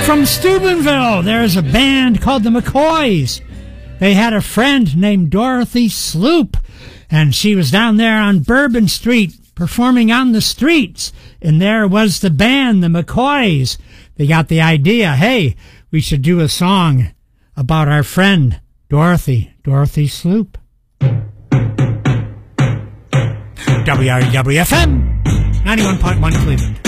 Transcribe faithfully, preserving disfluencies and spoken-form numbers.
from Steubenville, there's a band called the McCoys. They had a friend named Dorothy Sloop, and she was down there on Bourbon Street performing on the streets, and there was the band, the McCoys. They got the idea, hey, we should do a song about our friend Dorothy, Dorothy Sloop. W R E W F M, ninety-one point one Cleveland.